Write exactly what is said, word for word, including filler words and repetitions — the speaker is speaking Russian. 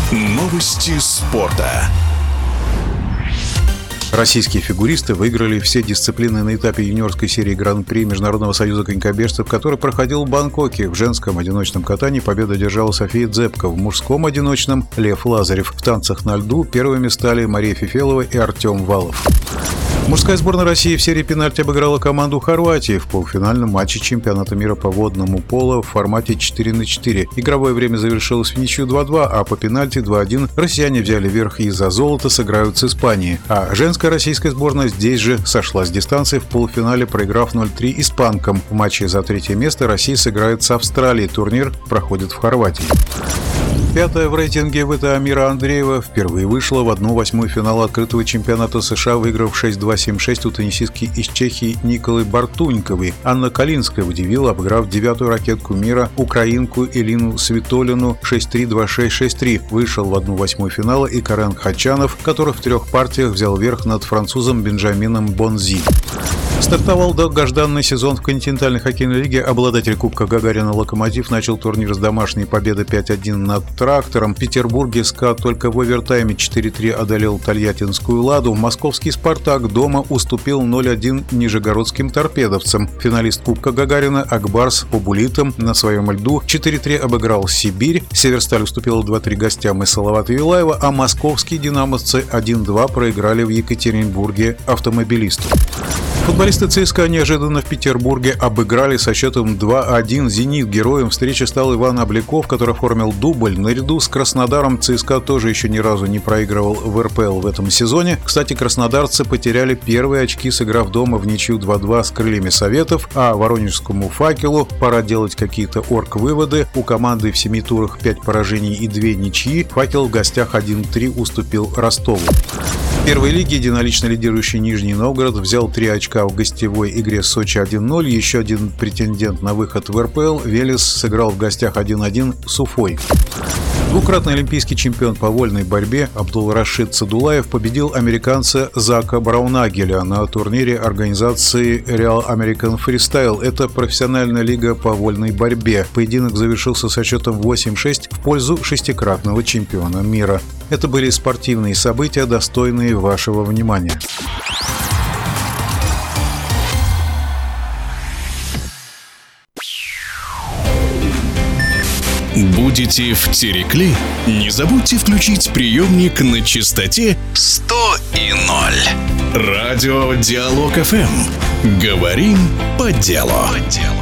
Новости спорта. Российские фигуристы выиграли все дисциплины на этапе юниорской серии Гран-при Международного союза конькобежцев, который проходил в Бангкоке. В женском одиночном катании победу одержала София Дзепко. В мужском одиночном – Лев Лазарев. В танцах на льду первыми стали Мария Фефелова и Артем Валов. Мужская сборная России в серии пенальти обыграла команду Хорватии в полуфинальном матче чемпионата мира по водному поло в формате четыре на четыре. Игровое время завершилось в ничью два-два, а по пенальти два-один россияне взяли верх и за золото сыграют с Испанией. А женская российская сборная здесь же сошла с дистанции в полуфинале, проиграв ноль-три испанкам. В матче за третье место Россия сыграет с Австралией. Турнир проходит в Хорватии. Пятая в рейтинге ВТА мира Андреева впервые вышла в одну восьмую финала открытого чемпионата США, выиграв шесть-два семь-шесть у теннисистки из Чехии Николы Бартуньковой. Анна Калинская удивила, обыграв девятую ракетку мира украинку Элину Свитолину шесть-три два-шесть шесть-три. Вышел в одну восьмую финала и Карен Хачанов, который в трех партиях взял верх над французом Бенджамином Бонзи. Стартовал долгожданный сезон в континентальной хоккейной лиге. Обладатель Кубка Гагарина «Локомотив» начал турнир с домашней победы пять-один над «Трактором». В Петербурге «СКА» только в овертайме четыре-три одолел тольяттинскую «Ладу». Московский «Спартак» дома уступил ноль-один нижегородским «Торпедовцам». Финалист Кубка Гагарина «Акбарс» по буллитам на своем льду четыре-три обыграл «Сибирь». «Северсталь» уступила два-три гостям из Салавата Юлаева, а московские «Динамовцы» один-два проиграли в Екатеринбурге «Автомобилисту». Футболисты ЦСКА неожиданно в Петербурге обыграли со счетом два-один «Зенит». Героем встречи стал Иван Обляков, который оформил дубль. Наряду с Краснодаром ЦСКА тоже еще ни разу не проигрывал в эр пэ эл в этом сезоне. Кстати, краснодарцы потеряли первые очки, сыграв дома в ничью два-два с Крыльями Советов, а воронежскому «Факелу» пора делать какие-то орг-выводы. У команды в семи турах пять поражений и две ничьи. «Факел» в гостях один-три уступил Ростову. В первой лиге единолично лидирующий Нижний Новгород взял три очка в гостевой игре с Сочи один-ноль. Еще один претендент на выход в эр пэ эл Велес сыграл в гостях один-один с Уфой. Двукратный олимпийский чемпион по вольной борьбе Абдул-Рашид Садулаев победил американца Зака Браунагеля на турнире организации Real American Freestyle. Это профессиональная лига по вольной борьбе. Поединок завершился со счетом восемь-шесть в пользу шестикратного чемпиона мира. Это были спортивные события, достойные вашего внимания. Будете в Терекли? Не забудьте включить приемник на частоте сто и ноль. Радио Диалог эф эм. Говорим по делу.